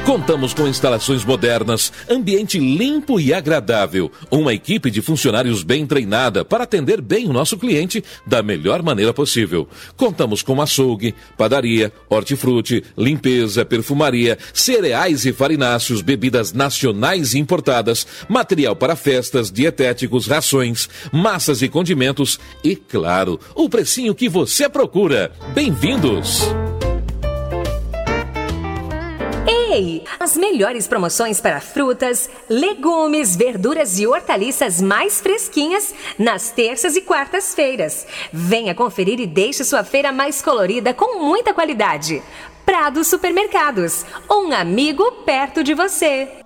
Contamos com instalações modernas, ambiente limpo e agradável, uma equipe de funcionários bem treinada para atender bem o nosso cliente da melhor maneira possível. Contamos com açougue, padaria, hortifruti, limpeza, perfumaria, cereais e farináceos, bebidas nacionais e importadas, material para festas, dietéticos, rações, massas e condimentos e, claro, o precinho que você procura. Bem-vindos! Ei, as melhores promoções para frutas, legumes, verduras e hortaliças mais fresquinhas nas terças e quartas-feiras. Venha conferir e deixe sua feira mais colorida com muita qualidade. Prado Supermercados, um amigo perto de você.